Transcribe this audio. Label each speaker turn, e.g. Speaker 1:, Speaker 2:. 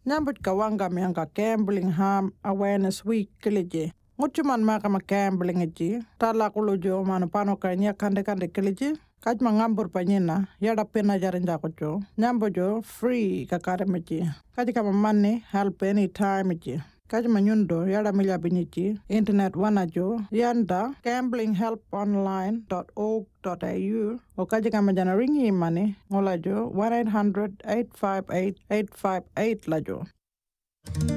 Speaker 1: Nyambut ka wanga mianga gambling harm awareness week kiliji. Nguchuman maka ma gambling iji. Tala kulujo manu pano kanya kande kiliji. Kaj mangambur panyina yada pena jarinda kujo. Nyambojo free kakademichi. Kaj kama money help anytime iji. Kaj manyundo yada milya binyichi. Internet wanajo yanda gamblinghelponline.org.au. O kaj kama jana ringi imani ngolajo 1-800-858-858 lajo.